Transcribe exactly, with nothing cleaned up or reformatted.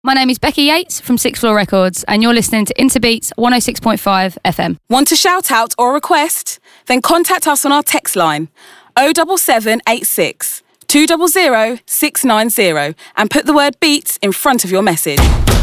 my name is Becky Yates from Sixth Floor Records, and you're listening to Interbeats one oh six point five F M. Want to shout out or request? Then contact us on our text line oh seven seven eight six, two zero zero, six nine zero and put the word beats in front of your message.